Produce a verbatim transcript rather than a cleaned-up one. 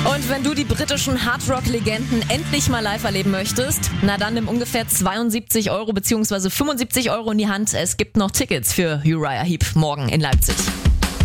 Und wenn du die britischen Hardrock-Legenden endlich mal live erleben möchtest, na dann nimm ungefähr zweiundsiebzig Euro bzw. fünfundsiebzig Euro in die Hand. Es gibt noch Tickets für Uriah Heep morgen in Leipzig.